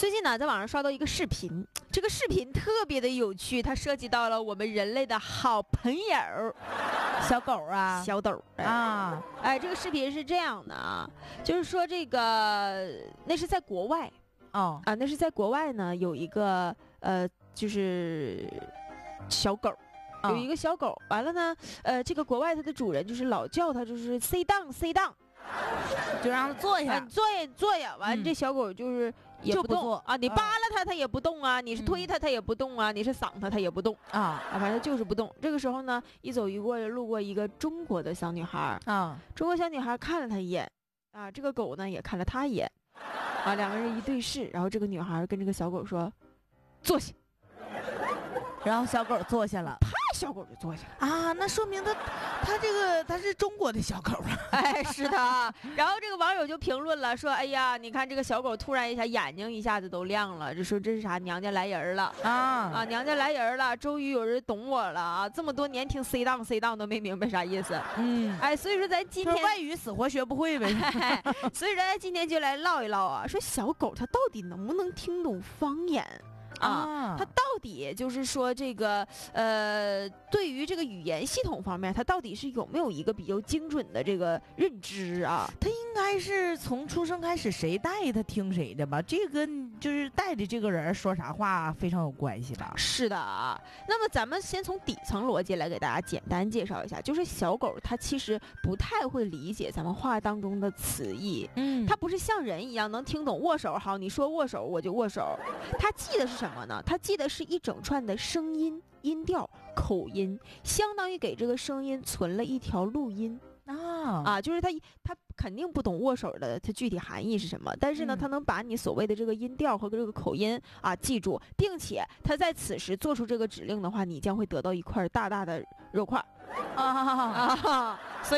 最近呢，在网上刷到一个视频，这个视频特别的有趣，它涉及到了我们人类的好朋友小狗啊， 小豆啊。哎，这个视频是这样的啊，就是说这个那是在国外哦啊，那是在国外呢，有一个就是小狗。有一个小狗，完了呢，这个国外它的主人就是老叫它，就是 sit down sit down， 就让它坐下， 坐下。完了，这小狗就是也不动啊，你扒拉它也不动啊，你是推它也不动啊，你是搡它也不动啊，反正就是不动。这个时候呢，一走一过路过一个中国的小女孩啊，中国小女孩看了他一眼啊，这个狗呢也看了他一眼啊，两个人一对视，然后这个女孩跟这个小狗说坐下， 然后小狗坐下了， 小狗就坐下啊，那说明它是中国的小狗啊。 哎，是的。然后这个网友就评论了，说：“哎呀，你看这个小狗突然一下眼睛一下子都亮了，就说这是啥？娘家来人了啊！娘家来人了，终于有人懂我了啊！这么多年听 C 档 C 档都没明白啥意思。哎，所以说咱今天外语死活学不会呗。 所以咱今天就来唠一唠啊，说小狗它到底能不能听懂方言？”它到底就是说这个对于这个语言系统方面，它到底是有没有一个比较精准的这个认知啊？ 它应该是从出生开始谁带它听谁的吧？这个就是带的这个人说啥话非常有关系吧？ 是的啊。那么咱们先从底层逻辑来给大家简单介绍一下，就是小狗它其实不太会理解咱们话当中的词义，它不是像人一样能听懂握手，好，你说握手我就握手，它记得是什么呢？它记得是一整串的声音、音调、口音，相当于给这个声音存了一条录音就是它肯定不懂握手的它具体含义是什么，但是呢，它能把你所谓的这个音调和这个口音记住，并且它在此时做出这个指令的话，你将会得到一块大大的肉块所以